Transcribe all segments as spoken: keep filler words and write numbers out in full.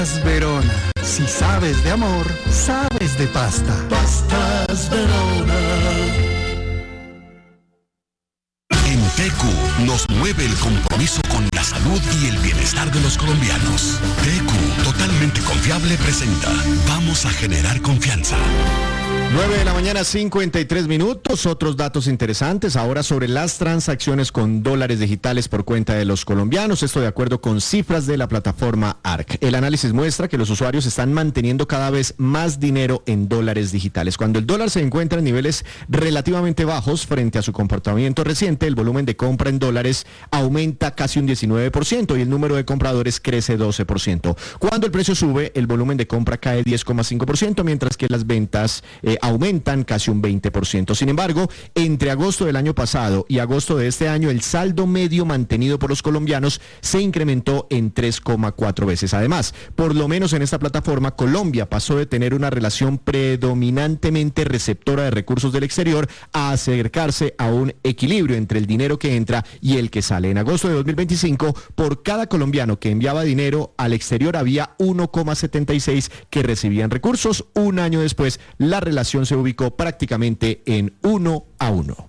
Verona. Si sabes de amor, sabes de pasta. Pastas Verona. En T Q nos mueve el compromiso con la salud y el bienestar de los colombianos. T Q, totalmente confiable, presenta Vamos a generar confianza. nueve de la mañana, cincuenta y tres minutos. Otros datos interesantes ahora sobre las transacciones con dólares digitales por cuenta de los colombianos. Esto de acuerdo con cifras de la plataforma A R C. El análisis muestra que los usuarios están manteniendo cada vez más dinero en dólares digitales. Cuando el dólar se encuentra en niveles relativamente bajos frente a su comportamiento reciente, el volumen de compra en dólares aumenta casi un diecinueve por ciento y el número de compradores crece doce por ciento. Cuando el precio sube, el volumen de compra cae diez coma cinco por ciento, mientras que las ventas eh, aumentan casi un veinte por ciento. Sin embargo, entre agosto del año pasado y agosto de este año, el saldo medio mantenido por los colombianos se incrementó en tres coma cuatro veces. Además, por lo menos en esta plataforma, Colombia pasó de tener una relación predominantemente receptora de recursos del exterior a acercarse a un equilibrio entre el dinero que entra y el que sale. En agosto de dos mil veinticinco, por cada colombiano que enviaba dinero al exterior había uno coma setenta y seis que recibían recursos. Un año después, la relación se ubicó prácticamente en uno a uno.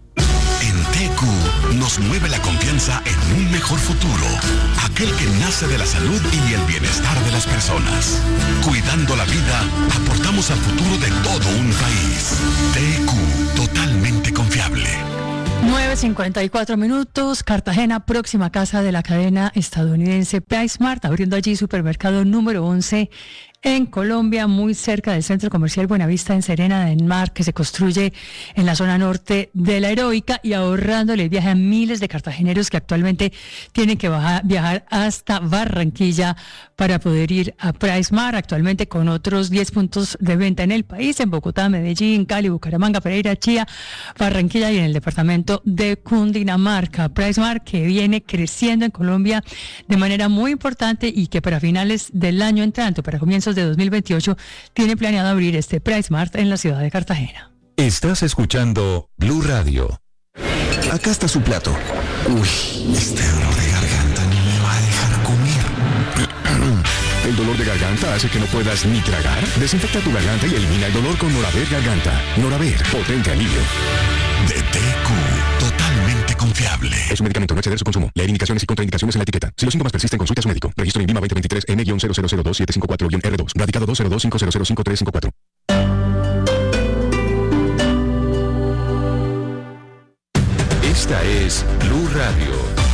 En T Q nos mueve la confianza en un mejor futuro, aquel que nace de la salud y el bienestar de las personas. Cuidando la vida, aportamos al futuro de todo un país. T Q, totalmente confiable. nueve cincuenta y cuatro minutos, Cartagena, próxima casa de la cadena estadounidense PriceSmart, abriendo allí supermercado número once en Colombia, muy cerca del centro comercial Buenavista en Serena del Mar, que se construye en la zona norte de la Heroica, y ahorrándole el viaje a miles de cartageneros que actualmente tienen que bajar, viajar hasta Barranquilla para poder ir a PriceSmart, actualmente con otros diez puntos de venta en el país, en Bogotá, Medellín, Cali, Bucaramanga, Pereira, Chía, Barranquilla y en el departamento de Cundinamarca. PriceSmart, que viene creciendo en Colombia de manera muy importante y que para finales del año entrante, para comienzos de dos mil veintiocho, tiene planeado abrir este PriceSmart en la ciudad de Cartagena. Estás escuchando Blue Radio. Acá está su plato. Uy, este dolor de garganta ni me va a dejar comer. ¿El dolor de garganta hace que no puedas ni tragar? Desinfecta tu garganta y elimina el dolor con Noraver Garganta. Noraver, potente alivio. De T Q, totalmente confiable. Es un medicamento, no exceder su consumo. Leer indicaciones y contraindicaciones en la etiqueta. Si los síntomas persisten, consulte a su médico. Registro INVIMA veinte veintitrés N cero cero cero dos siete cinco cuatro R dos. Radicado dos cero dos cinco cero cero cinco tres cinco cuatro. Esta es Blue Radio.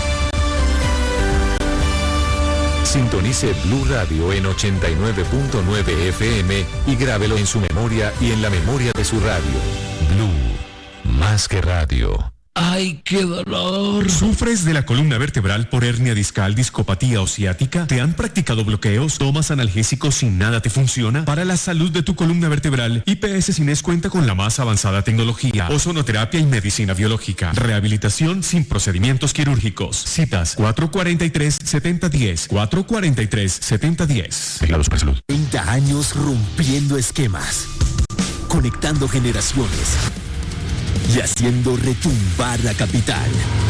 Sintonice Blue Radio en ochenta y nueve punto nueve F M y grábelo en su memoria y en la memoria de su radio. Blue, más que radio. ¡Ay, qué dolor! ¿Sufres de la columna vertebral por hernia discal, discopatía o ciática? ¿Te han practicado bloqueos? ¿Tomas analgésicos y nada te funciona? Para la salud de tu columna vertebral, I P S Cines cuenta con la más avanzada tecnología, ozonoterapia y medicina biológica. Rehabilitación sin procedimientos quirúrgicos. Citas cuatro cuatro tres, siete cero uno cero, cuatro cuatro tres, siete cero uno cero. Vigilado Supersalud. treinta años rompiendo esquemas, conectando generaciones y haciendo retumbar la capital.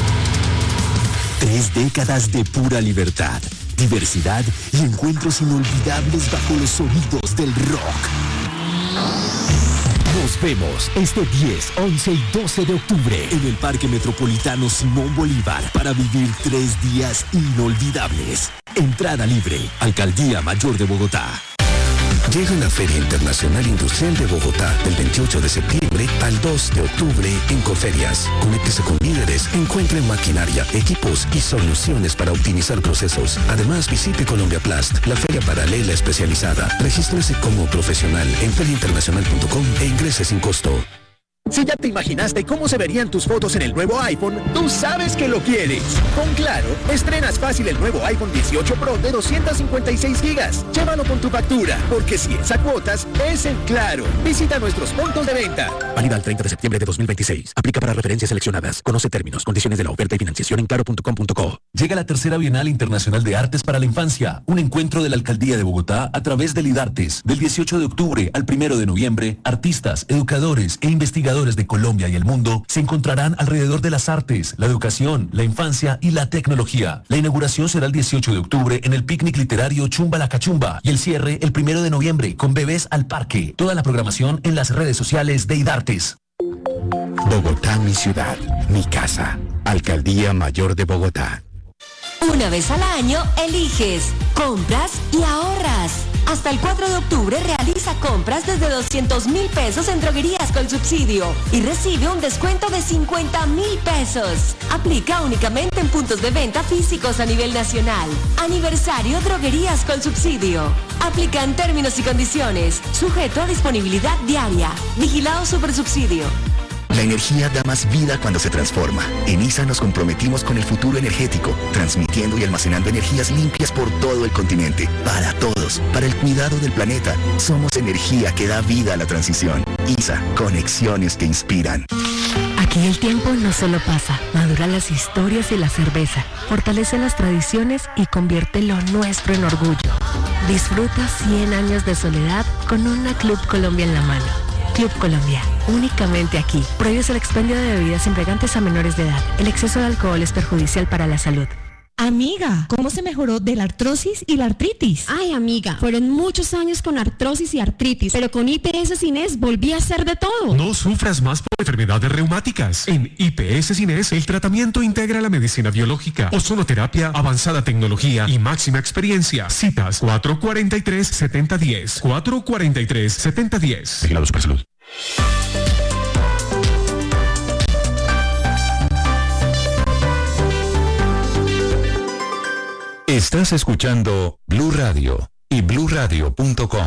Tres décadas de pura libertad, diversidad y encuentros inolvidables bajo los sonidos del rock. Nos vemos este diez, once y doce de octubre en el Parque Metropolitano Simón Bolívar para vivir tres días inolvidables. Entrada libre. Alcaldía Mayor de Bogotá. Llega la Feria Internacional Industrial de Bogotá del veintiocho de septiembre al dos de octubre en Coferias. Conéctese con líderes, encuentre maquinaria, equipos y soluciones para optimizar procesos. Además, visite Colombia Plast, la feria paralela especializada. Regístrese como profesional en feria internacional punto com e ingrese sin costo. Si ya te imaginaste cómo se verían tus fotos en el nuevo iPhone, tú sabes que lo quieres. Con Claro, estrenas fácil el nuevo iPhone dieciocho Pro de doscientos cincuenta y seis gigas. Llévalo con tu factura, porque si es a cuotas, es en Claro. Visita nuestros puntos de venta. Válida al treinta de septiembre de dos mil veintiséis. Aplica para referencias seleccionadas. Conoce términos, condiciones de la oferta y financiación en claro punto com punto co. Llega la tercera Bienal Internacional de Artes para la Infancia, un encuentro de la Alcaldía de Bogotá a través del IDARTES. Del dieciocho de octubre al primero de noviembre, artistas, educadores e investigadores inspiradores de Colombia y el mundo se encontrarán alrededor de las artes, la educación, la infancia y la tecnología. La inauguración será el dieciocho de octubre en el picnic literario Chumba la Cachumba y el cierre el primero de noviembre con Bebés al Parque. Toda la programación en las redes sociales de IDARTES. Bogotá, mi ciudad, mi casa. Alcaldía Mayor de Bogotá. Una vez al año eliges, compras y ahorras. Hasta el cuatro de octubre realiza compras desde doscientos mil pesos en Droguerías con Subsidio y recibe un descuento de cincuenta mil pesos. Aplica únicamente en puntos de venta físicos a nivel nacional. Aniversario Droguerías con Subsidio. Aplican términos y condiciones. Sujeto a disponibilidad diaria. Vigilado Supersubsidio. La energía da más vida cuando se transforma. En I S A nos comprometimos con el futuro energético, transmitiendo y almacenando energías limpias por todo el continente, para todos, para el cuidado del planeta. Somos energía que da vida a la transición. I S A, conexiones que inspiran. Aquí el tiempo no solo pasa, madura las historias y la cerveza, fortalece las tradiciones y convierte lo nuestro en orgullo. Disfruta cien años de soledad con una Club Colombia en la mano. Club Colombia, únicamente aquí. Prohíbes el expendio de bebidas embriagantes a menores de edad. El exceso de alcohol es perjudicial para la salud. Amiga, ¿cómo se mejoró de la artrosis y la artritis? Ay, amiga, fueron muchos años con artrosis y artritis, pero con I P S Cines volví a hacer de todo. No sufras más por enfermedades reumáticas. En I P S Cines, el tratamiento integra la medicina biológica, ozonoterapia, avanzada tecnología y máxima experiencia. Citas cuatro cuatro tres, siete cero uno cero, cuatro cuatro tres, siete cero uno cero. Vigilados por salud. Estás escuchando Blue Radio y blue radio punto com.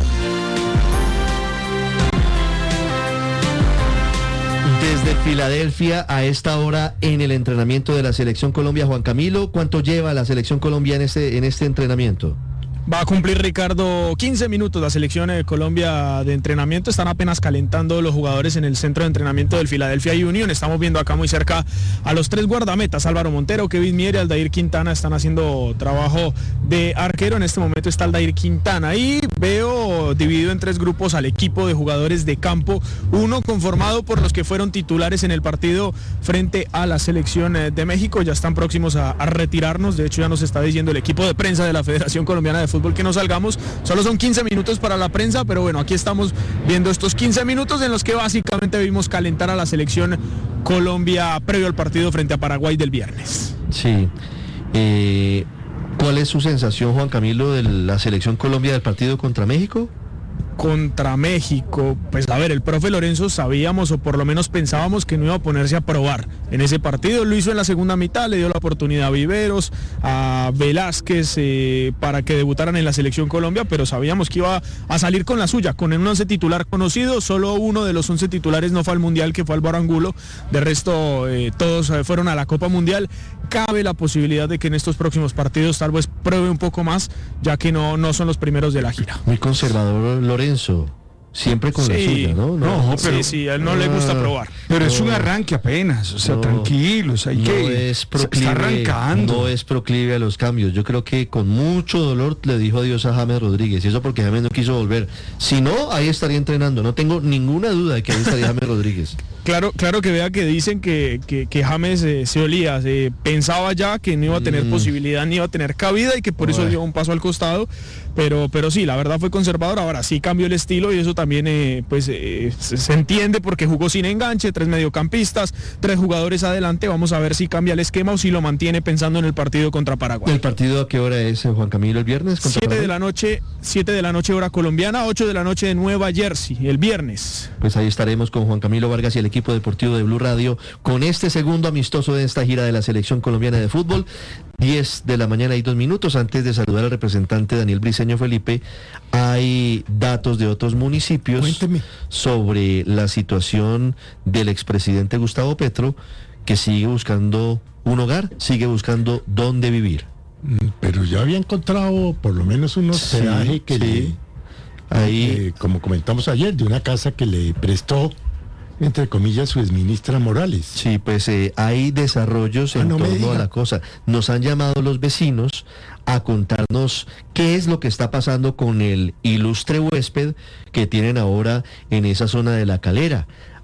Desde Filadelfia a esta hora en el entrenamiento de la Selección Colombia, Juan Camilo, ¿cuánto lleva la Selección Colombia en este, en este entrenamiento? Va a cumplir, Ricardo, quince minutos la selección de Colombia de entrenamiento. Están apenas calentando los jugadores en el centro de entrenamiento del Philadelphia Union. Estamos viendo acá muy cerca a los tres guardametas, Álvaro Montero, Kevin Mier y Aldair Quintana. Están haciendo trabajo de arquero. En este momento está Aldair Quintana. Y veo dividido en tres grupos al equipo de jugadores de campo. Uno conformado por los que fueron titulares en el partido frente a la selección de México. Ya están próximos a, a retirarnos. De hecho, ya nos está diciendo el equipo de prensa de la Federación Colombiana de Fútbol que no salgamos. Solo son quince minutos para la prensa, pero bueno, aquí estamos viendo estos quince minutos en los que básicamente vimos calentar a la selección Colombia previo al partido frente a Paraguay del viernes. Sí. Eh, ¿Cuál es su sensación, Juan Camilo, de la selección Colombia del partido contra México? Contra México, pues a ver, el profe Lorenzo sabíamos o por lo menos pensábamos que no iba a ponerse a probar en ese partido. Lo hizo en la segunda mitad, le dio la oportunidad a Viveros, a Velázquez eh, para que debutaran en la selección Colombia, pero sabíamos que iba a salir con la suya, con un once titular conocido. Solo uno de los once titulares no fue al Mundial, que fue Álvaro Angulo. De resto, eh, todos eh, fueron a la Copa Mundial. Cabe la posibilidad de que en estos próximos partidos tal vez pruebe un poco más, ya que no, no son los primeros de la gira. Muy conservador Lorenzo, siempre con sí, la suya, ¿no? No, no pero sí, sí, a él no ah, le gusta probar. Pero no, es un arranque apenas, o sea, no, tranquilos, hay no que es proclive, está arrancando. No es proclive a los cambios. Yo creo que con mucho dolor le dijo adiós a James Rodríguez, y eso porque James no quiso volver. Si no, ahí estaría entrenando. No tengo ninguna duda de que ahí estaría James Rodríguez. Claro, claro que vea que dicen que, que, que James eh, se olía, se pensaba ya que no iba a tener mm. posibilidad, ni iba a tener cabida y que por eso dio un paso al costado, pero, pero sí, la verdad fue conservador. Ahora sí cambió el estilo y eso también eh, pues eh, se, se entiende porque jugó sin enganche, tres mediocampistas, tres jugadores adelante. Vamos a ver si cambia el esquema o si lo mantiene pensando en el partido contra Paraguay. ¿El partido a qué hora es, Juan Camilo, el viernes? siete de la noche, siete de la noche hora colombiana, ocho de la noche de Nueva Jersey, el viernes. Pues ahí estaremos con Juan Camilo Vargas y el equipo deportivo de Blue Radio con este segundo amistoso de esta gira de la selección colombiana de fútbol. diez de la mañana y dos minutos. Antes de saludar al representante Daniel Briceño Felipe, hay datos de otros municipios Cuénteme. sobre la situación del expresidente Gustavo Petro, que sigue buscando un hogar, sigue buscando dónde vivir. Pero yo había encontrado por lo menos un hospedaje sí, que sí. le ahí eh, como comentamos ayer, de una casa que le prestó, entre comillas, su exministra Morales. Sí, pues eh, hay desarrollos en ah, no torno a la cosa. Nos han llamado los vecinos a contarnos qué es lo que está pasando con el ilustre huésped que tienen ahora en esa zona de La Calera.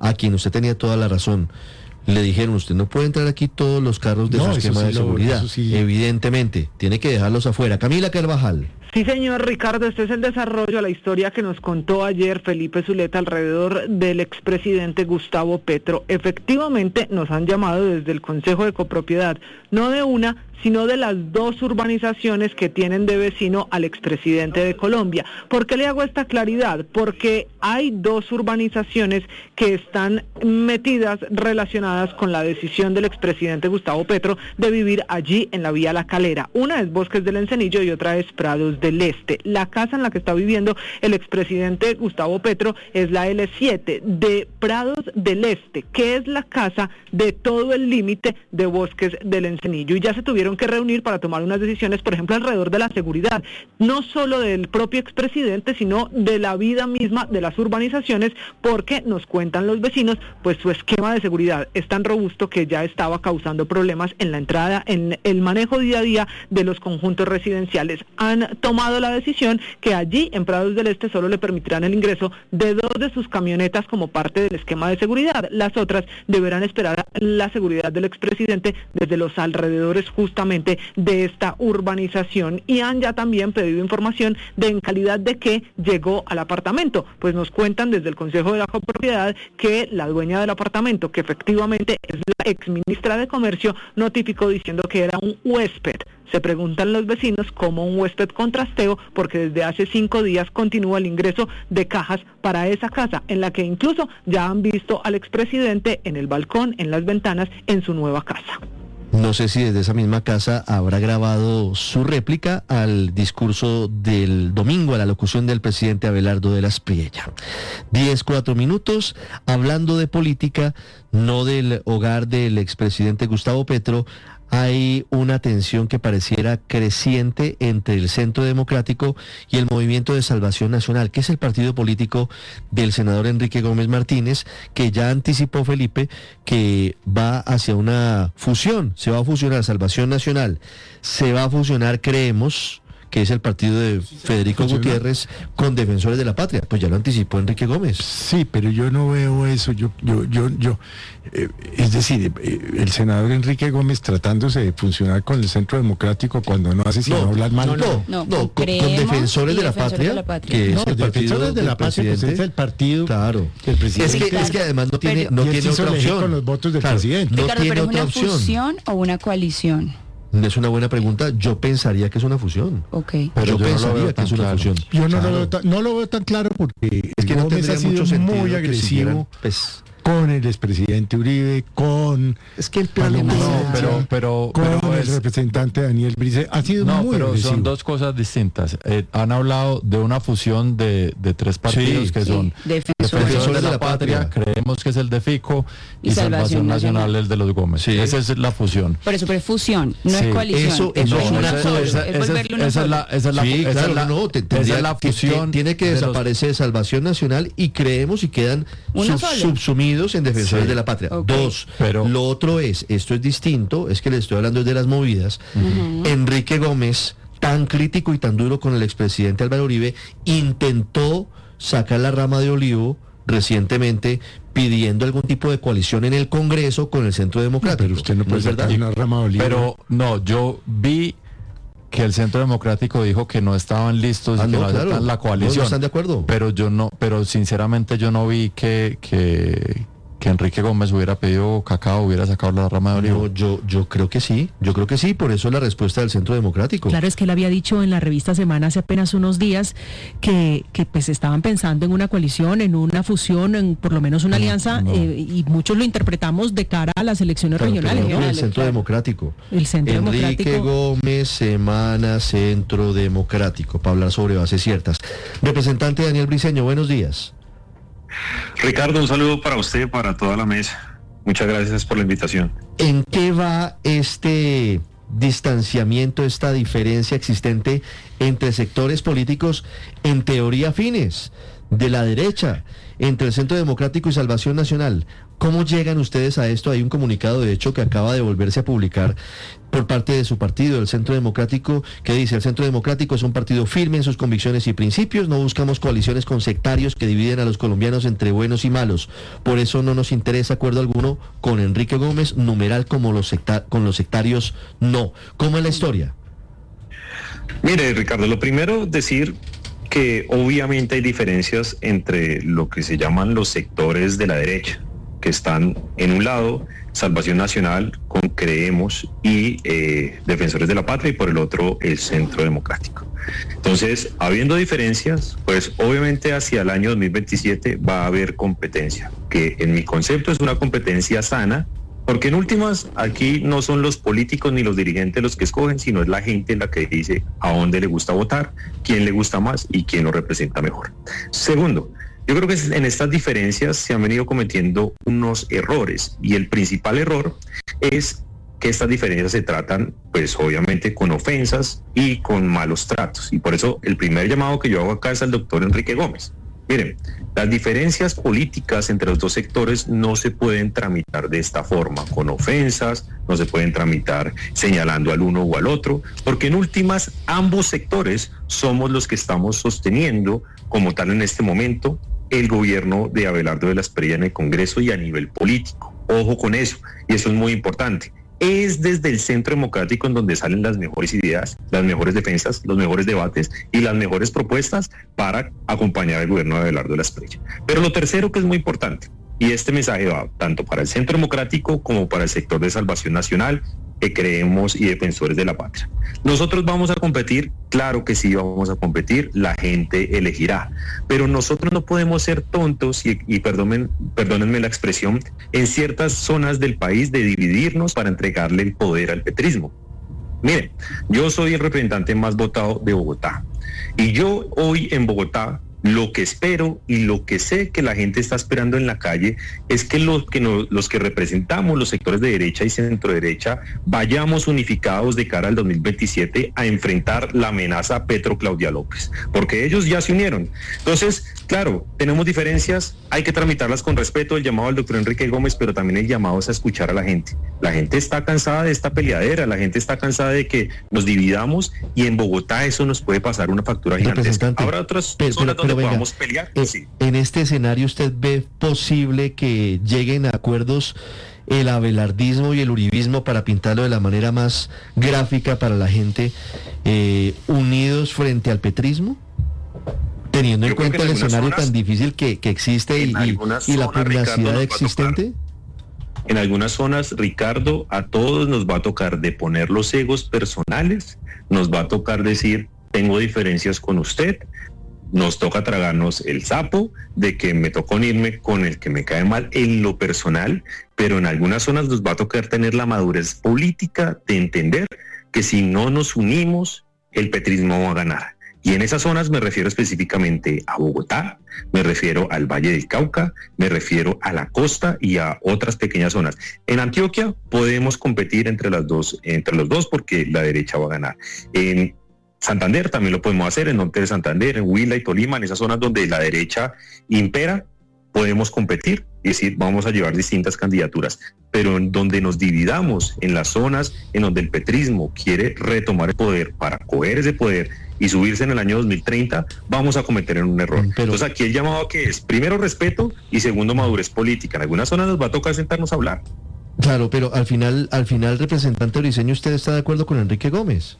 a quien usted tenía toda la razón. Le dijeron, usted no puede entrar aquí todos los carros de No, su eso esquema sí de lo- seguridad. eso sí. Evidentemente, tiene que dejarlos afuera. Camila Carvajal. Sí, señor Ricardo, este es el desarrollo a la historia que nos contó ayer Felipe Zuleta alrededor del expresidente Gustavo Petro. Efectivamente, nos han llamado desde el Consejo de Copropiedad, no de una, sino de las dos urbanizaciones que tienen de vecino al expresidente de Colombia. ¿Por qué le hago esta claridad? Porque hay dos urbanizaciones que están metidas, relacionadas con la decisión del expresidente Gustavo Petro de vivir allí en la vía La Calera. Una es Bosques del Encenillo y otra es Prados del Este. La casa en la que está viviendo el expresidente Gustavo Petro es la ele siete de Prados del Este, que es la casa de todo el límite de Bosques del Encenillo. Y ya se tuvieron que reunir para tomar unas decisiones, por ejemplo, alrededor de la seguridad, no solo del propio expresidente, sino de la vida misma de las urbanizaciones, porque nos cuentan los vecinos, pues su esquema de seguridad es tan robusto que ya estaba causando problemas en la entrada, en el manejo día a día de los conjuntos residenciales. Han tomado la decisión que allí en Prados del Este solo le permitirán el ingreso de dos de sus camionetas como parte del esquema de seguridad. Las otras deberán esperar la seguridad del expresidente desde los alrededores justamente de esta urbanización, y han ya también pedido información de en calidad de qué llegó al apartamento. Pues nos cuentan desde el Consejo de la Copropiedad que la dueña del apartamento, que efectivamente es la exministra de Comercio, notificó diciendo que era un huésped. Se preguntan los vecinos cómo un huésped con trasteo, porque desde hace cinco días continúa el ingreso de cajas para esa casa, en la que incluso ya han visto al expresidente en el balcón, en las ventanas, en su nueva casa. No sé si desde esa misma casa habrá grabado su réplica al discurso del domingo, a la locución del presidente Abelardo de la Espriella. Diez, cuatro minutos, hablando de política, no del hogar del expresidente Gustavo Petro. Hay una tensión que pareciera creciente entre el Centro Democrático y el Movimiento de Salvación Nacional, que es el partido político del senador Enrique Gómez Martínez, que ya anticipó, Felipe, que va hacia una fusión. Se va a fusionar Salvación Nacional, se va a fusionar, creemos, que es el partido de Federico Gutiérrez, con Defensores de la Patria. Pues ya lo anticipó Enrique Gómez. Sí, pero yo no veo eso. Yo, yo, yo, yo, eh, es decir, eh, el senador Enrique Gómez tratándose de funcionar con el Centro Democrático cuando no hace sino No, hablar mal. no, no, no, no, con, con Defensores de la Patria, de la Patria. que es No, el partido Defensores de del la Patria, pues presidente. es el partido Claro. del presidente. Es que, es que además no tiene, no Y él tiene se hizo otra elegir opción. con los votos del Claro, presidente. No Ricardo, tiene pero ¿es otra una opción. fusión o una coalición? Es una buena pregunta. Yo pensaría que es una fusión. Ok. Pero yo, yo no lo pensaría veo que tan es una claro. fusión. Yo no, Claro. lo veo tan, no lo veo tan claro porque Es que no Gómez tendría ha sido mucho sentido muy que agresivo siguieran, pues, con el expresidente Uribe, con es que el Paloma No, Sánchez, pero, pero, con pero el es- representante Daniel Brice. Ha sido No, muy pero agresivo. son dos cosas distintas. Eh, han hablado de una fusión de, de tres partidos Sí, que sí. son Defensores. Defensores de la Patria, creemos que es el de Fico, y, Y Salvación Salvación Nacional, Nacional. el de los Gómez. Sí. Esa es la fusión. Por eso, pero es fusión, no Sí. es coalición. Eso- es eso volver es una uno cosa, solo, esa- es esa- volverlo uno esa es la- solo. esa es la- Sí, esa claro, es la- no, te- esa tendría es la que- fusión que- tiene que de los- desaparecer Salvación Nacional y creemos y quedan Uno sub- solo. subsumidos en Defensores Sí. de la Patria. Ok. Dos, Pero- lo otro es, esto es distinto, es que les estoy hablando de las movidas. Ujú. Enrique Gómez, tan crítico y tan duro con el expresidente Álvaro Uribe, intentó sacar la rama de olivo recientemente pidiendo algún tipo de coalición en el Congreso con el Centro Democrático. Pero usted no puede es verdad. sacar una rama de olivo. Pero no, yo vi que el Centro Democrático dijo que no estaban listos Ah, y que no, no, claro. aceptan la No, coalición. no están de acuerdo. Pero yo no, pero sinceramente yo no vi que, que, que Enrique Gómez hubiera pedido cacao, hubiera sacado la rama de olivo. No, yo, yo creo que sí, yo creo que sí, por eso la respuesta del Centro Democrático. Claro, es que él había dicho en la revista Semana hace apenas unos días que, que pues estaban pensando en una coalición, en una fusión, en por lo menos una alianza, no. eh, y muchos lo interpretamos de cara a las elecciones Claro, regionales. pero ¿no? el Centro Democrático. El Centro Enrique Democrático. Gómez, Semana, Centro Democrático, para hablar sobre bases ciertas. Representante Daniel Briceño, buenos días. Ricardo, un saludo para usted, para toda la mesa. Muchas gracias por la invitación. ¿En qué va este distanciamiento, esta diferencia existente entre sectores políticos en teoría afines, de la derecha, entre el Centro Democrático y Salvación Nacional? ¿Cómo llegan ustedes a esto? Hay un comunicado, de hecho, que acaba de volverse a publicar por parte de su partido, el Centro Democrático, que dice: el Centro Democrático es un partido firme en sus convicciones y principios, no buscamos coaliciones con sectarios que dividen a los colombianos entre buenos y malos. Por eso no nos interesa acuerdo alguno con Enrique Gómez, numeral como los secta- con los sectarios no. ¿Cómo es la historia? Mire, Ricardo, lo primero decir que obviamente hay diferencias entre lo que se llaman los sectores de la derecha, que están en un lado Salvación Nacional con Creemos y eh, Defensores de la Patria, y por el otro el Centro Democrático. Entonces, habiendo diferencias, pues obviamente hacia el año dos mil veintisiete va a haber competencia, que en mi concepto es una competencia sana, porque en últimas aquí no son los políticos ni los dirigentes los que escogen, sino es la gente la que dice a dónde le gusta votar, quién le gusta más y quién lo representa mejor. Segundo, yo creo que en estas diferencias se han venido cometiendo unos errores, y el principal error es que estas diferencias se tratan, pues obviamente, con ofensas y con malos tratos. Y por eso el primer llamado que yo hago acá es al doctor Enrique Gómez. Miren, las diferencias políticas entre los dos sectores no se pueden tramitar de esta forma, con ofensas, no se pueden tramitar señalando al uno o al otro, porque en últimas ambos sectores somos los que estamos sosteniendo como tal en este momento el gobierno de Abelardo de la Espriella en el Congreso y a nivel político. Ojo con eso, y eso es muy importante. Es desde el Centro Democrático en donde salen las mejores ideas, las mejores defensas, los mejores debates y las mejores propuestas para acompañar al gobierno de Abelardo de la Espriella. Pero lo tercero que es muy importante, y este mensaje va tanto para el Centro Democrático como para el sector de Salvación Nacional, que Creemos y Defensores de la Patria. Nosotros vamos a competir, claro que sí vamos a competir, la gente elegirá, pero nosotros no podemos ser tontos y, y perdónen, perdónenme la expresión, en ciertas zonas del país de dividirnos para entregarle el poder al petrismo. Miren, yo soy el representante más votado de Bogotá, y yo hoy en Bogotá lo que espero y lo que sé que la gente está esperando en la calle es que los que, nos, los que representamos los sectores de derecha y centro derecha vayamos unificados de cara al dos mil veintisiete a enfrentar la amenaza Petro-Claudia López, porque ellos ya se unieron. Entonces, claro, tenemos diferencias, hay que tramitarlas con respeto, el llamado al doctor Enrique Gómez, pero también el llamado es a escuchar a la gente. La gente está cansada de esta peleadera, la gente está cansada de que nos dividamos, y en Bogotá eso nos puede pasar una factura gigantesca. Habrá otras pero, zonas pero, pero, donde venga, podamos pelear. Eh, sí. En este escenario, ¿usted ve posible que lleguen a acuerdos el abelardismo y el uribismo, para pintarlo de la manera más gráfica para la gente, eh, unidos frente al petrismo? Teniendo en cuenta el escenario zonas, tan difícil que, que existe y, y, y la pugnacidad existente. En algunas zonas, Ricardo, a todos nos va a tocar de poner los egos personales, nos va a tocar decir, tengo diferencias con usted, nos toca tragarnos el sapo de que me tocó unirme con el que me cae mal en lo personal, pero en algunas zonas nos va a tocar tener la madurez política de entender que si no nos unimos, el petrismo va a ganar. Y en esas zonas me refiero específicamente a Bogotá, me refiero al Valle del Cauca, me refiero a la costa y a otras pequeñas zonas. En Antioquia podemos competir entre las dos, entre los dos, porque la derecha va a ganar. En Santander también lo podemos hacer, en Norte de Santander, en Huila y Tolima, en esas zonas donde la derecha impera, podemos competir, es decir, vamos a llevar distintas candidaturas, pero en donde nos dividamos, en las zonas en donde el petrismo quiere retomar el poder para coger ese poder y subirse en el año dos mil treinta, vamos a cometer un error. Pero, entonces aquí el llamado que es, primero respeto y segundo madurez política. En algunas zonas nos va a tocar sentarnos a hablar. Claro, pero al final, al final, representante briceño, ¿usted está de acuerdo con Enrique Gómez?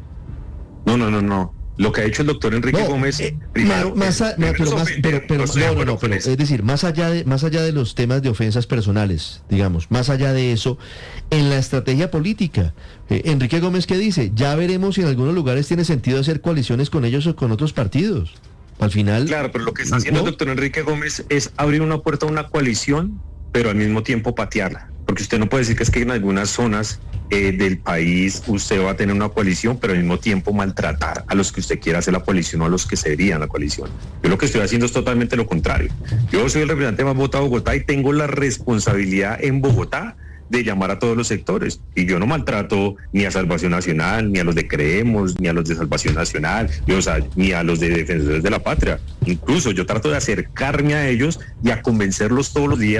No, no, no, no. Lo que ha hecho el doctor Enrique no, Gómez, eh, primero, más, más, primero pero, más, pero, pero, no, no, no, no, pero es decir, más allá de, más allá de los temas de ofensas personales, digamos, más allá de eso, en la estrategia política, eh, Enrique Gómez, ¿qué dice? Ya veremos si en algunos lugares tiene sentido hacer coaliciones con ellos o con otros partidos. Al final. Claro, pero lo que está haciendo ¿no? el doctor Enrique Gómez es abrir una puerta a una coalición, pero al mismo tiempo patearla. Porque usted no puede decir que es que en algunas zonas eh, del país usted va a tener una coalición, pero al mismo tiempo maltratar a los que usted quiera hacer la coalición o a los que serían la coalición. Yo lo que estoy haciendo es totalmente lo contrario. Yo soy el representante más votado de Bogotá y tengo la responsabilidad en Bogotá de llamar a todos los sectores. Y yo no maltrato ni a Salvación Nacional, ni a los de Creemos, ni a los de Salvación Nacional, yo, o sea, ni a los de Defensores de la Patria. Incluso yo trato de acercarme a ellos y a convencerlos todos los días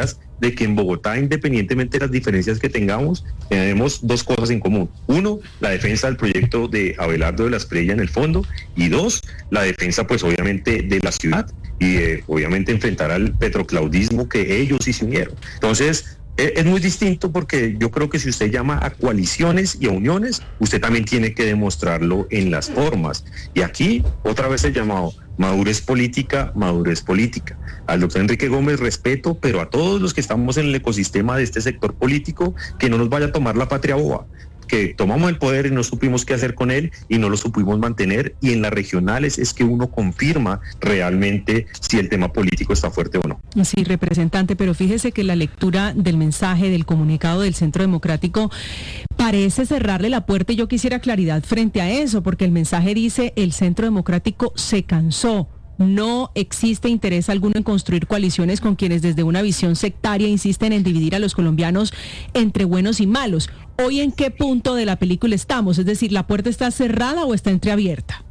de que en Bogotá, independientemente de las diferencias que tengamos, tenemos dos cosas en común. Uno, la defensa del proyecto de Abelardo de la Espriella en el fondo, y dos, la defensa pues obviamente de la ciudad y eh, obviamente enfrentar al petroclaudismo que ellos sí se unieron. Entonces, es muy distinto porque yo creo que si usted llama a coaliciones y a uniones, usted también tiene que demostrarlo en las formas. Y aquí, otra vez el llamado, madurez política, madurez política. Al doctor Enrique Gómez respeto, pero a todos los que estamos en el ecosistema de este sector político, que no nos vaya a tomar la patria boba, que tomamos el poder y no supimos qué hacer con él y no lo supimos mantener, y en las regionales es que uno confirma realmente si el tema político está fuerte o no. Sí, representante, pero fíjese que la lectura del mensaje, del comunicado del Centro Democrático parece cerrarle la puerta, y yo quisiera claridad frente a eso, porque el mensaje dice: el Centro Democrático se cansó. No existe interés alguno en construir coaliciones con quienes desde una visión sectaria insisten en dividir a los colombianos entre buenos y malos. ¿Hoy en qué punto de la película estamos? Es decir, ¿la puerta está cerrada o está entreabierta?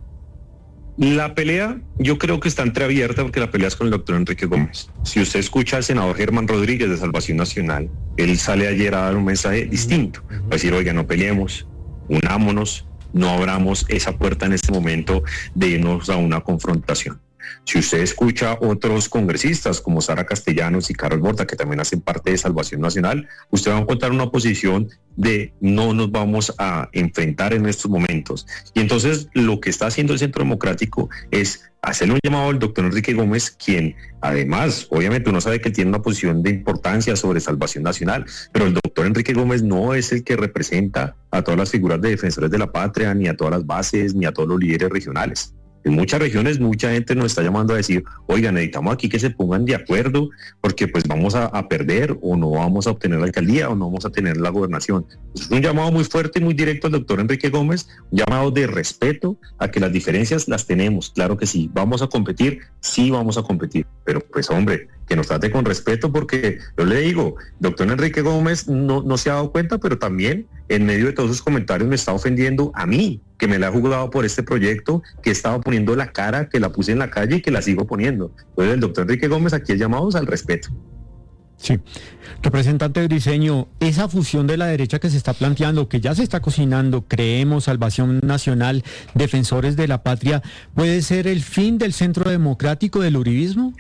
La pelea yo creo que está entreabierta porque la pelea es con el doctor Enrique Gómez. Si usted escucha al senador Germán Rodríguez de Salvación Nacional, él sale ayer a dar un mensaje distinto, va a decir: oiga, no peleemos, unámonos, no abramos esa puerta en este momento de irnos a una confrontación. Si usted escucha a otros congresistas como Sara Castellanos y Carol Borda, que también hacen parte de Salvación Nacional, usted va a encontrar una posición de no nos vamos a enfrentar en estos momentos. Y entonces lo que está haciendo el Centro Democrático es hacerle un llamado al doctor Enrique Gómez, quien además, obviamente uno sabe que él tiene una posición de importancia sobre Salvación Nacional, pero el doctor Enrique Gómez no es el que representa a todas las figuras de defensores de la patria, ni a todas las bases, ni a todos los líderes regionales. En muchas regiones mucha gente nos está llamando a decir: oigan, necesitamos aquí que se pongan de acuerdo porque pues vamos a, a perder, o no vamos a obtener la alcaldía, o no vamos a tener la gobernación. Es un llamado muy fuerte y muy directo al doctor Enrique Gómez, un llamado de respeto a que las diferencias las tenemos, claro que sí. ¿Vamos a competir? Sí, vamos a competir, pero pues hombre, que nos trate con respeto, porque yo le digo, doctor Enrique Gómez no, no se ha dado cuenta, pero también en medio de todos sus comentarios me está ofendiendo a mí, que me la he jugado por este proyecto, que he estado poniendo la cara, que la puse en la calle y que la sigo poniendo. Entonces el doctor Enrique Gómez aquí es llamado al respeto. Sí. Representante Briceño, esa fusión de la derecha que se está planteando, que ya se está cocinando, Creemos, Salvación Nacional, Defensores de la Patria, ¿puede ser el fin del Centro Democrático, del uribismo?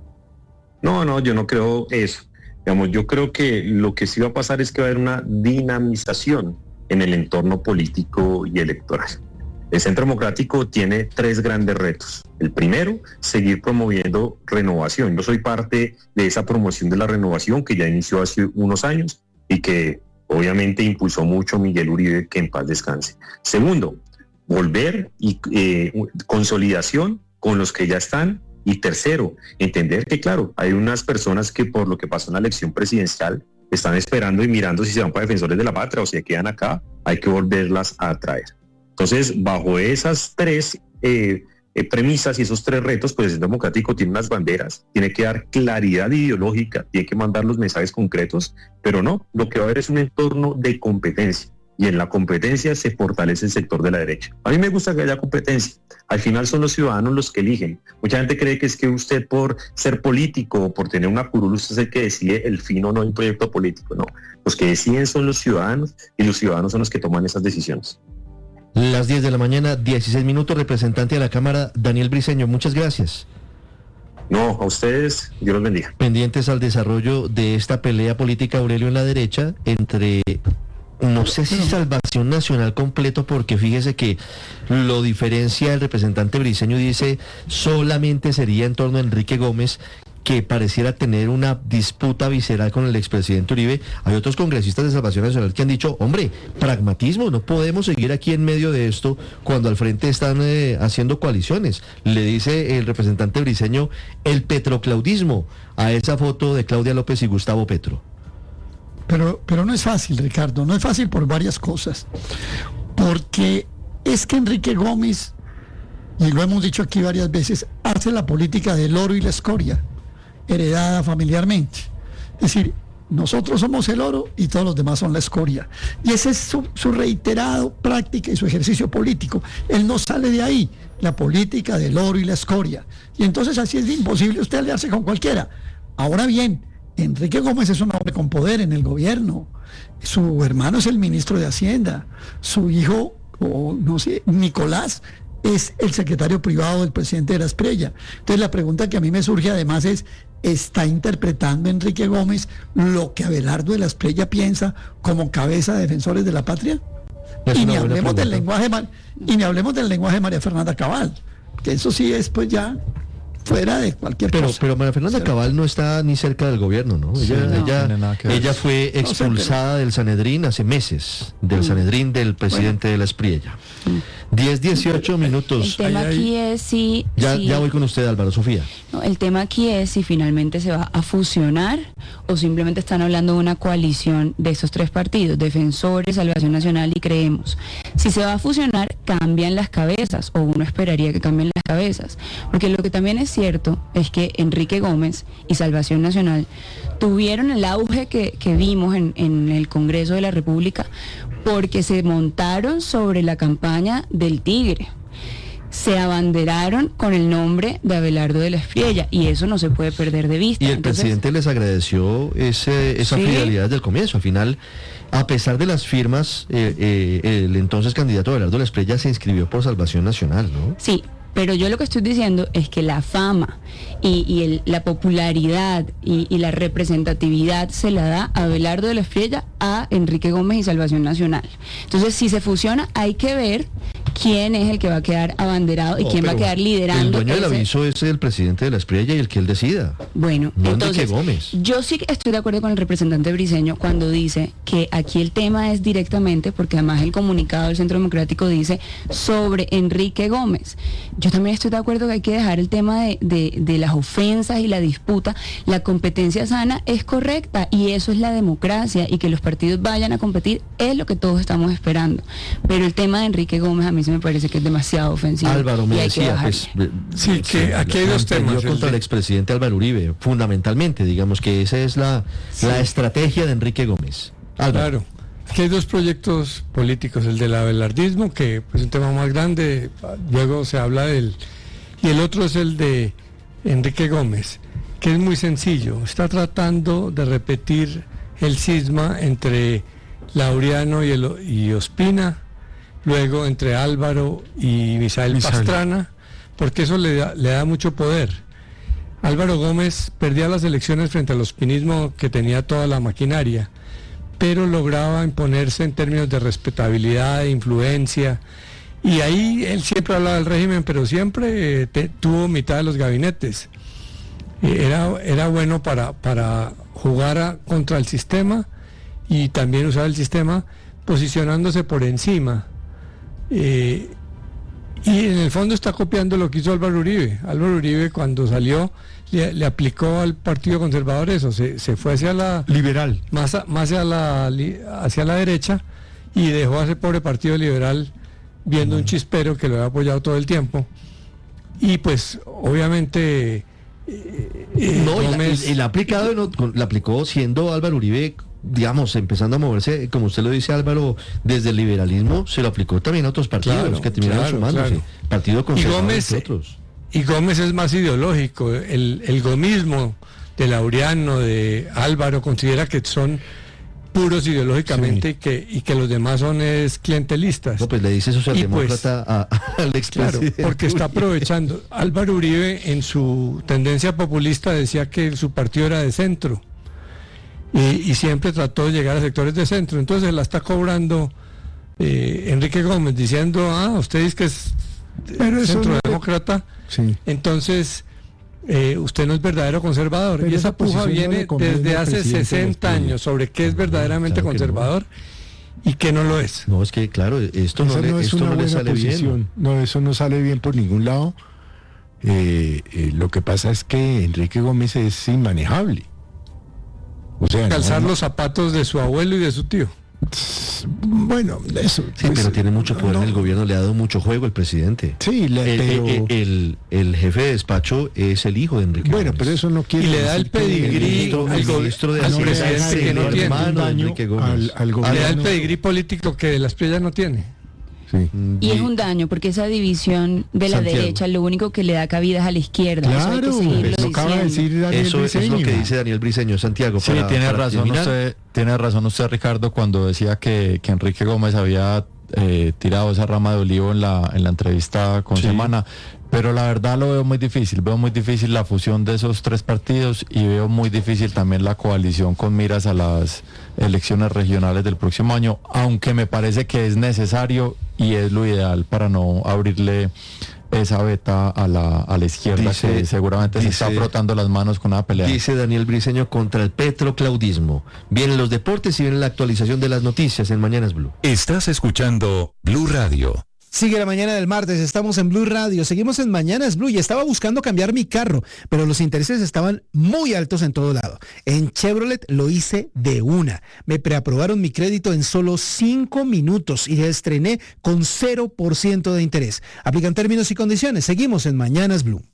No, no, yo no creo eso. Digamos, yo creo que lo que sí va a pasar es que va a haber una dinamización en el entorno político y electoral. El Centro Democrático tiene tres grandes retos. El primero, seguir promoviendo renovación. Yo soy parte de esa promoción de la renovación que ya inició hace unos años y que obviamente impulsó mucho Miguel Uribe, que en paz descanse. Segundo, volver y eh, consolidación con los que ya están. Y tercero, entender que claro, hay unas personas que por lo que pasó en la elección presidencial están esperando y mirando si se van para Defensores de la Patria o si se quedan acá, hay que volverlas a traer. Entonces, bajo esas tres eh, eh, premisas y esos tres retos, pues el Centro Democrático tiene unas banderas, tiene que dar claridad ideológica, tiene que mandar los mensajes concretos, pero no, lo que va a haber es un entorno de competencia. Y en la competencia se fortalece el sector de la derecha. A mí me gusta que haya competencia. Al final son los ciudadanos los que eligen. Mucha gente cree que es que usted por ser político o por tener una curul, usted es el que decide el fin o no de un proyecto político. No, los que deciden son los ciudadanos y los ciudadanos son los que toman esas decisiones. Las diez de la mañana, dieciséis minutos, representante de la Cámara, Daniel Briceño, muchas gracias. No, a ustedes, Dios los bendiga. Pendientes al desarrollo de esta pelea política, Aurelio, en la derecha, entre... No sé si Salvación Nacional completo, porque fíjese que lo diferencia el representante Briceño, dice solamente sería en torno a Enrique Gómez, que pareciera tener una disputa visceral con el expresidente Uribe. Hay otros congresistas de Salvación Nacional que han dicho, hombre, pragmatismo, no podemos seguir aquí en medio de esto cuando al frente están eh, haciendo coaliciones. Le dice el representante Briceño el petroclaudismo a esa foto de Claudia López y Gustavo Petro. Pero, pero no es fácil, Ricardo, no es fácil por varias cosas. Porque es que Enrique Gómez, y lo hemos dicho aquí varias veces, hace la política del oro y la escoria, heredada familiarmente. Es decir, nosotros somos el oro y todos los demás son la escoria. Y ese es su, su reiterado práctica y su ejercicio político. Él no sale de ahí, la política del oro y la escoria. Y entonces así es imposible usted aliarse con cualquiera. Ahora bien, Enrique Gómez es un hombre con poder en el gobierno. Su hermano es el ministro de Hacienda. Su hijo, o no sé, Nicolás, es el secretario privado del presidente de la Espriella. Entonces la pregunta que a mí me surge además es, ¿está interpretando Enrique Gómez lo que Abelardo de la Espriella piensa como cabeza de Defensores de la Patria? Es Y una ni buena hablemos del pregunta. lenguaje ma- y ni hablemos del lenguaje de María Fernanda Cabal, que eso sí es pues ya fuera de cualquier Pero, cosa. pero María Fernanda Cabal no está ni cerca del gobierno, ¿no? Sí, Ella, no. ella, No tiene nada que ver. ella fue No sé, expulsada del Sanedrín hace meses, del Mm. Sanedrín del presidente de la Espriella. diez, dieciocho El minutos. tema aquí es si... Ya, si- ya voy con usted, Álvaro Sofía. No, el tema aquí es si finalmente se va a fusionar o simplemente están hablando de una coalición de estos tres partidos, Defensores, Salvación Nacional y Creemos. Si se va a fusionar, cambian las cabezas, o uno esperaría que cambien las cabezas. Porque lo que también es cierto es que Enrique Gómez y Salvación Nacional tuvieron el auge que, que vimos en, en el Congreso de la República porque se montaron sobre la campaña del Tigre. Se abanderaron con el nombre de Abelardo de la Espriella y eso no se puede perder de vista. Y el Entonces, presidente les agradeció ese, esa Sí. fidelidad desde el comienzo. Al final, a pesar de las firmas, eh, eh, el entonces candidato Abelardo de la Espriella se inscribió por Salvación Nacional, ¿no? Sí, pero yo lo que estoy diciendo es que la fama y, y el- la popularidad y, y la representatividad se la da a Abelardo de la Espriella, a Enrique Gómez y Salvación Nacional. Entonces, si se fusiona, hay que ver quién es el que va a quedar abanderado y No, quién va a pero quedar liderando. El dueño del ese- aviso es el presidente de la Espriella y el que él decida. Bueno, No entonces, Enrique Gómez. yo sí que estoy de acuerdo con el representante Briceño cuando dice que aquí el tema es directamente, porque además el comunicado del Centro Democrático dice sobre Enrique Gómez. Yo también estoy de acuerdo que hay que dejar el tema de, de- de las ofensas y la disputa. La competencia sana es correcta y eso es la democracia, y que los partidos vayan a competir es lo que todos estamos esperando. Pero el tema de Enrique Gómez a mí se me parece que es demasiado ofensivo. Álvaro me y hay que decía, bajarle. pues, eh, Sí, que aquí hay lo dos emprendió temas, el contra el de- expresidente Álvaro Uribe, fundamentalmente, digamos que esa es la, Sí. la estrategia de Enrique Gómez. Álvaro. Claro. Aquí hay dos proyectos políticos, el del abelardismo, que pues, es un tema más grande, luego se habla del... Y el otro es el de Enrique Gómez, que es muy sencillo. Está tratando de repetir el cisma entre Laureano y, el, y Ospina, luego entre Álvaro y Misael Misael. Pastrana, porque eso le da, le da mucho poder. Álvaro Gómez perdía las elecciones frente al ospinismo que tenía toda la maquinaria, pero lograba imponerse en términos de respetabilidad, de influencia, y ahí él siempre hablaba del régimen, pero siempre eh, te- tuvo mitad de los gabinetes. Eh, era, era bueno para, para jugar a- contra el sistema y también usar el sistema posicionándose por encima. Eh, y en el fondo está copiando lo que hizo Álvaro Uribe. Álvaro Uribe cuando salió le, le aplicó al Partido Conservador eso, se, se fue hacia la... Liberal. Más, a- más hacia, la, li- hacia la derecha y dejó a ese pobre Partido Liberal viendo un chispero que lo había apoyado todo el tiempo. Y pues obviamente... eh, eh, No, y la, Gómez- y- y la ha aplicado, en ot- con- la aplicó siendo Álvaro Uribe, digamos, empezando a moverse, como usted lo dice, Álvaro, desde el liberalismo, se lo aplicó también a otros partidos Claro, que terminaron claro, sumándose. claro. Partido Y Conservador, Gómez, entre otros. y Gómez es más ideológico. El, el gomismo de Laureano, de Álvaro, considera que son puros ideológicamente y, que, y que los demás son es clientelistas. No, pues le dice Y pues, socialdemócrata a- al claro, expresidente. porque está Uribe. aprovechando. Álvaro Uribe en su tendencia populista decía que su partido era de centro y, y siempre trató de llegar a sectores de centro. Entonces la está cobrando eh, Enrique Gómez diciendo, ah, usted dice que es Pero eso centro no- demócrata, Sí. entonces eh, usted no es verdadero conservador. Pero y esa esa puja posición no viene le conviene desde al hace presidente de la sesenta Espriella. años sobre qué es verdaderamente claro que no. conservador y qué no lo es. No, es que claro, esto no, Esa le, no es esto una no le buena sale posición. bien. No, eso no sale bien por ningún lado. Eh, eh, lo que pasa es que Enrique Gómez es inmanejable. O sea, no- Calzar no- los zapatos de su abuelo y de su tío. Bueno, eso. Sí, pero tiene mucho poder en el gobierno, le ha dado mucho juego el presidente. Sí, le- el, pero- el, el- el jefe de despacho es el hijo de Enrique Bueno, Gómez. pero eso no quiere Y le da decir el que pedigrí ministro- al, el go- ministro de al Hacienda presidente es que el no tiene. hermano de daño Enrique Gómez. al- al Le da el gobierno. pedigrí político que la Espriella no tiene. Sí. Y es un daño, porque esa división de la Santiago. derecha lo único que le da cabida es a la izquierda. Eso hay que Claro, seguirlo eso acaba de diciendo. decir Daniel Eso es lo Briceño. que dice Daniel Briceño. Santiago, Sí, para- tiene para razón terminar. usted, tiene razón usted, Ricardo, cuando decía que, que Enrique Gómez había eh, tirado esa rama de olivo en la, en la entrevista con Sí. Semana. Pero la verdad lo veo muy difícil, veo muy difícil la fusión de esos tres partidos y veo muy difícil también la coalición con miras a las elecciones regionales del próximo año, aunque me parece que es necesario y es lo ideal para no abrirle esa veta a la, a la izquierda, Dice- que seguramente se dice- está frotando las manos con una pelea. Dice Daniel Briceño contra el petroclaudismo. Vienen los deportes y viene la actualización de las noticias en Mañanas Blue. Estás escuchando Blue Radio. Sigue la mañana del martes, estamos en Blue Radio, seguimos en Mañanas Blue y estaba buscando cambiar mi carro, pero los intereses estaban muy altos en todo lado. En Chevrolet lo hice de una. Me preaprobaron mi crédito en solo cinco minutos y estrené con cero por ciento de interés. Aplican términos y condiciones. Seguimos en Mañanas Blue.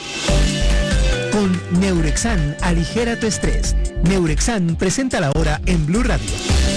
Con Neurexan, aligera tu estrés. Neurexan presenta la hora en Blue Radio.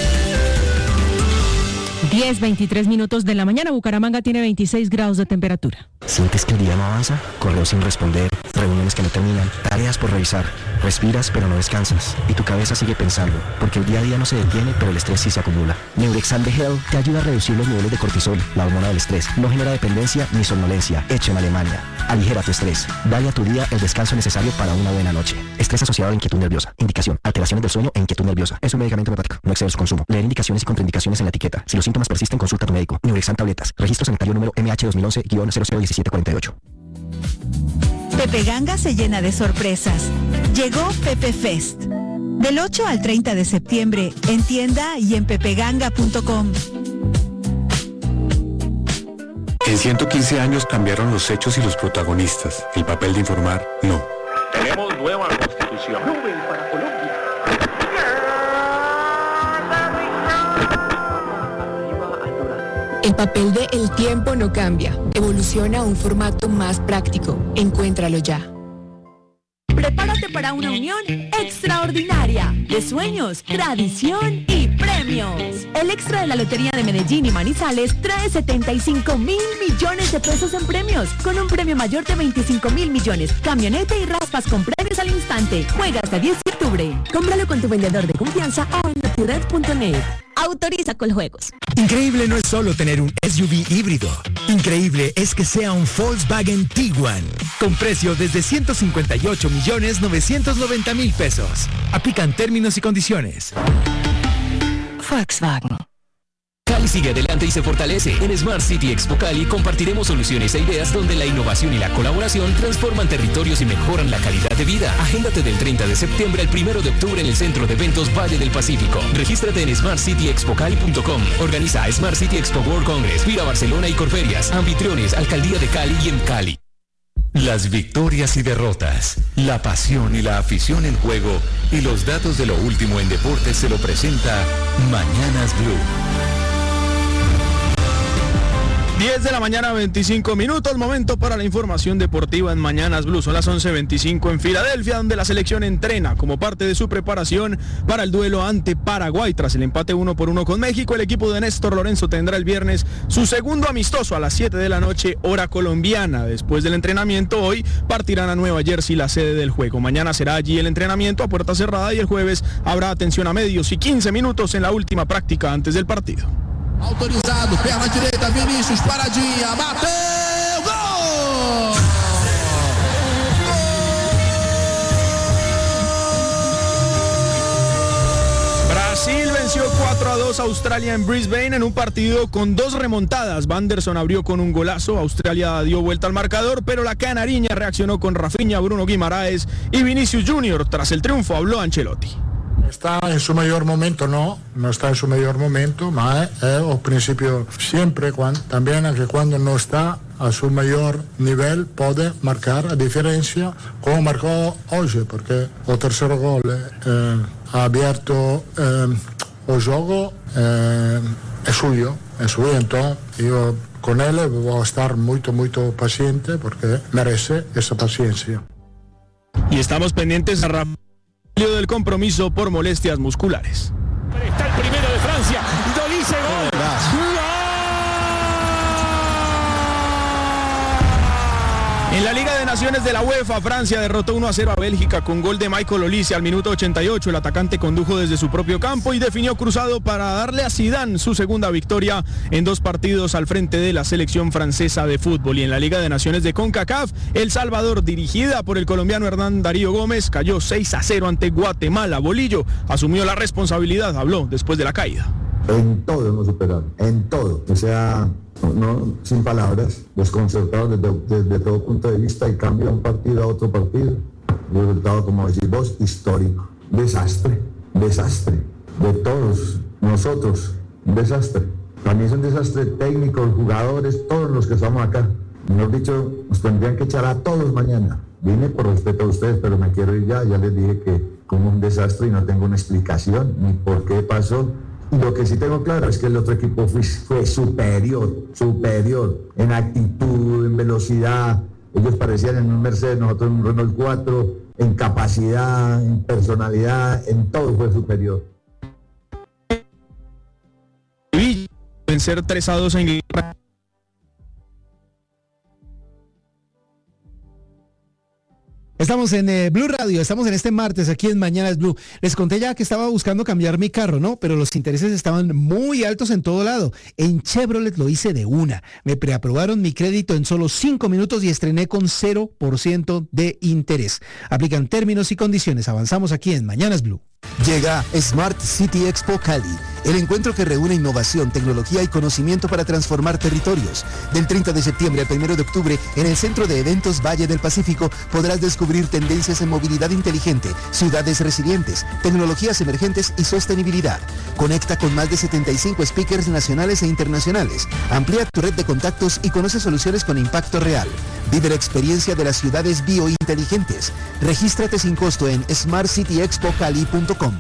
diez, veintitrés minutos de la mañana. Bucaramanga tiene veintiséis grados de temperatura. ¿Sientes que el día no avanza? Correos sin responder, reuniones que no terminan, tareas por revisar. Respiras pero no descansas y tu cabeza sigue pensando, porque el día a día no se detiene, pero el estrés sí se acumula. Neurexam de Hell te ayuda a reducir los niveles de cortisol, la hormona del estrés. No genera dependencia ni somnolencia. Hecho en Alemania. Aligera tu estrés. Dale a tu día el descanso necesario para una buena noche. Estrés asociado a inquietud nerviosa. Indicación: alteraciones del sueño e inquietud nerviosa. Es un medicamento homeopático. No excede su consumo. Leer indicaciones y contraindicaciones en la etiqueta. Si los síntomas persisten, consulta a tu médico. Neurexam tabletas. Registro sanitario número M H dos mil once guion cero cero diecisiete cuarenta y ocho. Pepe Ganga se llena de sorpresas. Llegó Pepe Fest. Del ocho al treinta de septiembre, en tienda y en pepeganga punto com. En ciento quince años cambiaron los hechos y los protagonistas. El papel de informar, no. Tenemos nueva constitución. Nobel para Colombia. El papel de El Tiempo no cambia. Evoluciona a un formato más práctico. Encuéntralo ya. Prepárate para una unión extraordinaria de sueños, tradición y premios. El extra de la Lotería de Medellín y Manizales trae setenta y cinco mil millones de pesos en premios, con un premio mayor de veinticinco mil millones, camioneta y raspas con premios al instante. Juega hasta diez de octubre. Cómpralo con tu vendedor de confianza o en lotired punto net. Autoriza Coljuegos. Increíble no es solo tener un S U V híbrido. Increíble es que sea un Volkswagen Tiguan, con precio desde ciento cincuenta y ocho millones novecientos noventa mil pesos. Aplican términos y condiciones. Volkswagen. Cali sigue adelante y se fortalece. En Smart City Expo Cali compartiremos soluciones e ideas donde la innovación y la colaboración transforman territorios y mejoran la calidad de vida. Agéndate del treinta de septiembre al primero de octubre en el Centro de Eventos Valle del Pacífico. Regístrate en smart city expo cali punto com. Organiza Smart City Expo World Congress. Mira Barcelona y Corferias. Anfitriones, Alcaldía de Cali y en Cali. Las victorias y derrotas, la pasión y la afición en juego y los datos de lo último en deportes se lo presenta Mañanas Blue. diez de la mañana, veinticinco minutos, momento para la información deportiva en Mañanas Blue. Son las once veinticinco en Filadelfia, donde la selección entrena como parte de su preparación para el duelo ante Paraguay. Tras el empate uno por uno con México, el equipo de Néstor Lorenzo tendrá el viernes su segundo amistoso a las siete de la noche, hora colombiana. Después del entrenamiento, hoy partirán a Nueva Jersey, la sede del juego. Mañana será allí el entrenamiento a puerta cerrada y el jueves habrá atención a medios y quince minutos en la última práctica antes del partido. Autorizado, perna direita, Vinícius, paradinha, bateu, gol! Brasil venció cuatro a dos a Australia en Brisbane en un partido con dos remontadas. Vanderson abrió con un golazo, Australia dio vuelta al marcador, pero la canariña reaccionó con Rafinha, Bruno Guimaraes y Vinicius Junior. Tras el triunfo habló Ancelotti. Está en su mejor momento, no, no está en su mejor momento, ma es al principio siempre, cuando, también anche cuando no está a su mejor nivel puede marcar la diferencia como marcó hoy, porque el tercer gol eh, ha abierto eh, el juego, eh, es suyo, es suyo, entonces yo con él voy a estar muy, muy paciente porque merece esa paciencia. Y estamos pendientes a Rafa del compromiso por molestias musculares. Está el primero de Francia, Dolice, gol. En la Liga de Naciones de la UEFA, Francia derrotó uno a cero a Bélgica con gol de Michael Olise al minuto ochenta y ocho. El atacante condujo desde su propio campo y definió cruzado para darle a Zidane su segunda victoria en dos partidos al frente de la selección francesa de fútbol. Y en la Liga de Naciones de CONCACAF, El Salvador, dirigida por el colombiano Hernán Darío Gómez, cayó seis a cero ante Guatemala. Bolillo asumió la responsabilidad, habló después de la caída. En todo hemos superado, en todo. O sea, no, no, sin palabras, desconcertados desde, desde todo punto de vista y cambia un partido a otro partido. El resultado, como decís vos, histórico. Desastre, desastre de todos nosotros, un desastre. También es un desastre técnico, jugadores, todos los que estamos acá. Mejor dicho, nos tendrían que echar a todos mañana. Vine por respeto a ustedes, pero me quiero ir ya. Ya les dije que como un desastre y no tengo una explicación ni por qué pasó. Lo que sí tengo claro es que el otro equipo fue, fue superior, superior en actitud, en velocidad. Ellos parecían en un Mercedes, nosotros en un Renault cuatro, en capacidad, en personalidad, en todo fue superior. Vencer tres a dos en Inglaterra. Estamos en eh, Blue Radio, estamos en este martes aquí en Mañanas Blue. Les conté ya que estaba buscando cambiar mi carro, ¿no? Pero los intereses estaban muy altos en todo lado. En Chevrolet lo hice de una. Me preaprobaron mi crédito en solo cinco minutos y estrené con cero por ciento de interés. Aplican términos y condiciones. Avanzamos aquí en Mañanas Blue. Llega Smart City Expo Cali, el encuentro que reúne innovación, tecnología y conocimiento para transformar territorios. Del treinta de septiembre al primero de octubre, en el Centro de Eventos Valle del Pacífico, podrás descubrir tendencias en movilidad inteligente, ciudades resilientes, tecnologías emergentes y sostenibilidad. Conecta con más de setenta y cinco speakers nacionales e internacionales. Amplía tu red de contactos y conoce soluciones con impacto real. Vive la experiencia de las ciudades biointeligentes. Regístrate sin costo en smart city expo cali punto com.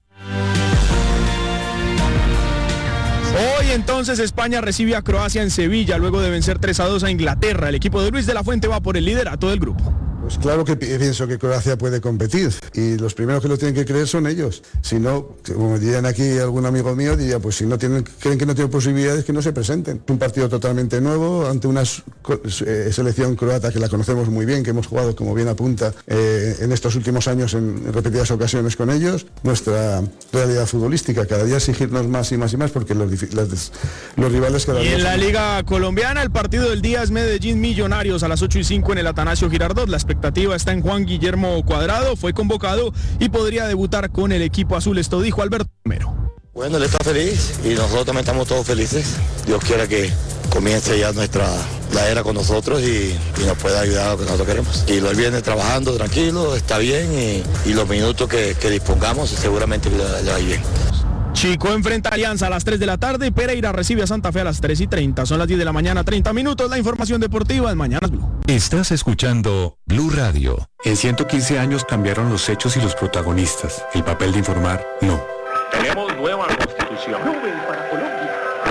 Hoy entonces España recibe a Croacia en Sevilla luego de vencer tres a dos a Inglaterra. El equipo de Luis de la Fuente va por el liderato del grupo. Pues claro que pienso que Croacia puede competir y los primeros que lo tienen que creer son ellos. Si no, como dirían aquí algún amigo mío, diría, pues si no tienen, creen que no tienen posibilidades, que no se presenten. Un partido totalmente nuevo ante una eh, selección croata que la conocemos muy bien, que hemos jugado, como bien apunta, eh, en estos últimos años en repetidas ocasiones con ellos. Nuestra realidad futbolística, cada día exigirnos más y más y más porque los, las, los rivales cada día... Y en la Liga Colombiana, el partido del día es Medellín Millonarios a las ocho y cinco en el Atanasio Girardot. La expectativa está en Juan Guillermo Cuadrado, fue convocado y podría debutar con el equipo azul. Esto dijo Alberto Romero. Bueno, él está feliz y nosotros también estamos todos felices. Dios quiera que comience ya nuestra la era con nosotros y, y nos pueda ayudar a lo que nosotros queremos. Y lo él viene trabajando tranquilo, está bien y, y los minutos que, que dispongamos seguramente le, le va bien. Chico enfrenta a Alianza a las tres de la tarde, Pereira recibe a Santa Fe a las tres y treinta, son las diez de la mañana, treinta minutos, la información deportiva en Mañanas Blue. Estás escuchando Blue Radio. En ciento quince años cambiaron los hechos y los protagonistas, el papel de informar, no. Tenemos nueva constitución. Nobel para Colombia.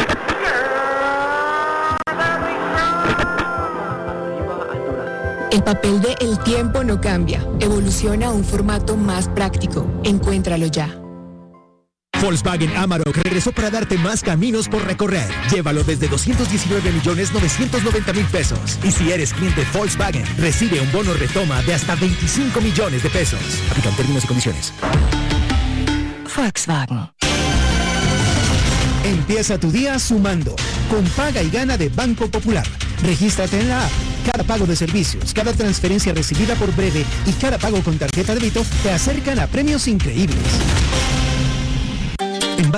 El papel de El Tiempo no cambia, evoluciona a un formato más práctico. Encuéntralo ya. Volkswagen Amarok regresó para darte más caminos por recorrer. Llévalo desde doscientos diecinueve millones novecientos noventa mil pesos. Y si eres cliente Volkswagen, recibe un bono retoma de hasta veinticinco millones de pesos. Aplican términos y condiciones. Volkswagen. Empieza tu día sumando. Con Paga y Gana de Banco Popular. Regístrate en la app. Cada pago de servicios, cada transferencia recibida por Breve y cada pago con tarjeta de débito te acercan a premios increíbles.